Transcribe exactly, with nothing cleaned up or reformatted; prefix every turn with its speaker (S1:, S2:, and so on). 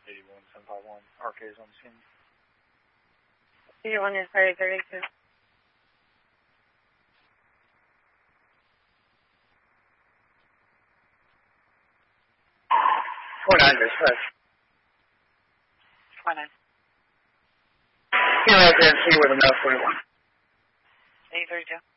S1: eighty-one seven five one. R K is on the scene.
S2: eighty-one is thirty thirty-two.
S3: four nine, dispatch.
S2: four nine.
S3: Here, residency with a nine forty-one.
S2: eighty thirty-two.